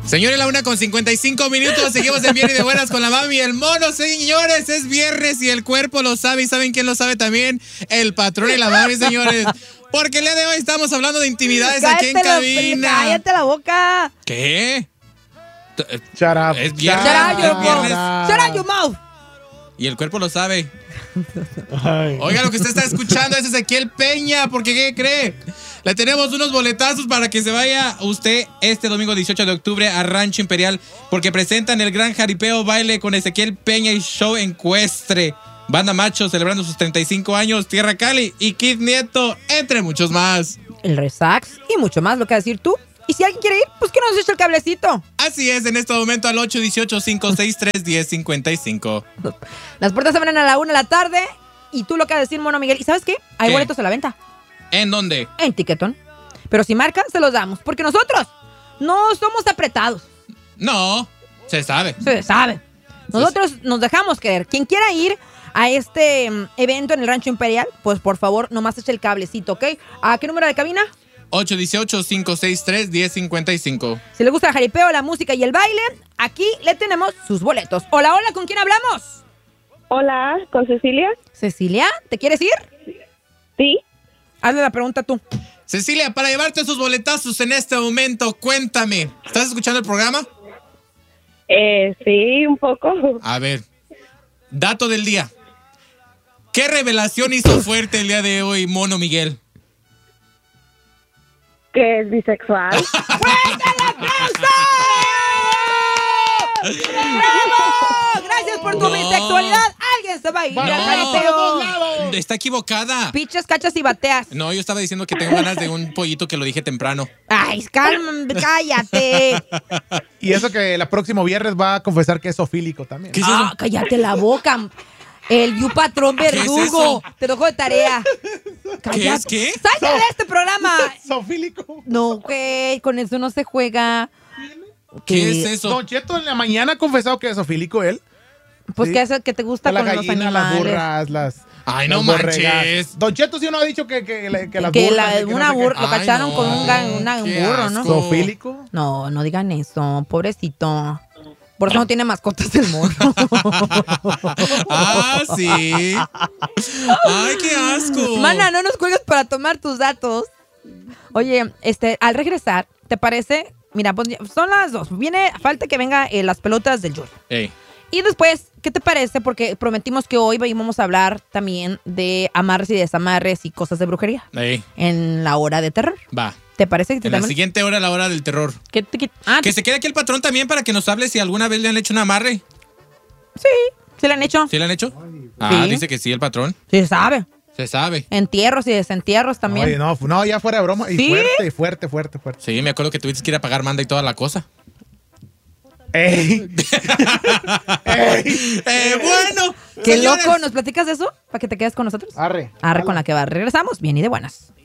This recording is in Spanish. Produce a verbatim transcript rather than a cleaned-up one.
Señores, la una con cincuenta y cinco minutos. Seguimos en Viernes de Buenas con la mami y el mono. Señores, es viernes y el cuerpo lo sabe. ¿Y saben quién lo sabe también? El patrón y la mami, señores. Porque el día de hoy estamos hablando de intimidades aquí en cabina. ¡Cállate la boca! ¿Qué? Shut up. Es viernes. Shut up, Es your viernes. mouth. Shut up, your mouth. Y el cuerpo lo sabe. Ay. Oiga, lo que usted está escuchando es Ezequiel Peña. Porque ¿qué cree? Le tenemos unos boletazos para que se vaya usted este domingo dieciocho de octubre a Rancho Imperial, porque presentan el gran jaripeo baile con Ezequiel Peña y show encuestre. Banda Macho celebrando sus treinta y cinco años, Tierra Cali y Kid Nieto, entre muchos más. El Resax y mucho más, lo que vas a decir tú. Y si alguien quiere ir, pues que nos eche el cablecito. Así es, en este momento al ocho uno ocho, cinco seis tres, uno cero cinco cinco. Las puertas se abren a la una de la tarde y tú lo que vas a decir, mono Miguel. ¿Y sabes qué? Hay ¿Qué? boletos a la venta. ¿En dónde? En Tiquetón. Pero si marcan, se los damos. Porque nosotros no somos apretados. No, se sabe. Se sabe. Nosotros nos dejamos querer. Quien quiera ir a este um, evento en el Rancho Imperial, pues por favor, nomás eche el cablecito, ¿ok? ¿A qué número de cabina? ocho uno ocho, cinco seis tres, uno cero cinco cinco. Si le gusta el jaripeo, la música y el baile, aquí le tenemos sus boletos. Hola, hola, ¿con quién hablamos? Hola, ¿con Cecilia? Cecilia, ¿te quieres ir? Sí. Hazle la pregunta tú. Cecilia, para llevarte sus boletazos en este momento, cuéntame. ¿Estás escuchando el programa? Eh, sí, un poco. A ver, dato del día. ¿Qué revelación hizo fuerte el día de hoy, mono Miguel? Que es bisexual. ¡Fuerte el aplauso! ¡Bravo! Gracias por tu No. bisexualidad. Alguien se va a ir al jaripeo. Está equivocada. Pichas, cachas y bateas. No, yo estaba diciendo que tengo ganas de un pollito que lo dije temprano. Ay, calma, cállate. Y eso que el próximo viernes va a confesar que es zoofílico también. ¿Qué es Ah, eso? cállate la boca. El You Patrón es Verdugo. eso? Te dejo de tarea. ¿Qué es qué? ¡Salte de este programa! Zoofílico. No, güey, con eso no se juega. ¿Qué es eso? Don Cheto en la mañana ha confesado que es zoofílico él. Pues Sí. que es el que te gusta Que la con los gallina, las animales. burras, las. Ay, no las borregas. manches. Don Cheto sí no ha dicho que, que, que, que las Que burras. la- y que no una sé qué. burra, lo Ay, cacharon no, con un, ga- una- un qué burro, ¿no? asco. ¿Zoofílico? No, no digan eso, pobrecito. Por eso no tiene mascotas el mono. Ah, sí. Ay, qué asco. Mana, no nos cuelgues para tomar tus datos. Oye, este, al regresar, ¿te parece? Mira, pues ya- son las dos. Viene, falta que venga eh, las pelotas del Yuri. Ey, Y después, ¿qué te parece? Porque prometimos que hoy íbamos a hablar también de amarres y desamarres y cosas de brujería ey, en la hora de terror. va. ¿Te parece? Que En la también- siguiente hora, la hora del terror. ¿Qué- qué- ah, Que se quede aquí el patrón también para que nos hable si alguna vez le han hecho un amarre. sí, ¿se le han hecho? ¿Sí le han hecho? Ah, Sí. dice que sí el patrón. Sí, se sabe. Se sabe. Entierros y desentierros también. Oye, no, no, ya fuera de broma. Y ¿Sí? fuerte, fuerte, fuerte, fuerte. Sí, me acuerdo que tuviste que ir a pagar manda y toda la cosa. ¡Ey! ¡Ey! Eh, bueno. Qué señores. loco, ¿nos platicas de eso? Para que te quedes con nosotros. Arre. Arre con la que va. Regresamos bien y de buenas.